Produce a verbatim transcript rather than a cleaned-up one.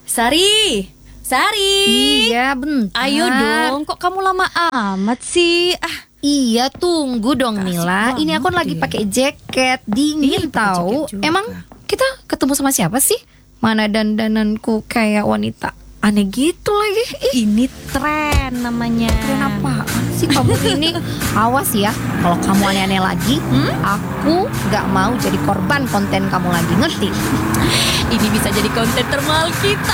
Sari, Sari. Iya, bentar. Ayo dong, kok kamu lama amat sih? Ah, Iya, tunggu dong Asik Mila. Ini aku banget lagi deh. pakai jaket, dingin Iya, pakai tahu. jaket juga. Emang kita ketemu sama siapa sih? Mana dandananku kayak wanita aneh gitu lagi. Ih, ini tren namanya. keren apaan sih kamu ini? Awas ya, kalau kamu aneh-aneh lagi, Hmm? aku gak mau jadi korban konten kamu lagi, ngerti? Ini bisa jadi konten termahal kita.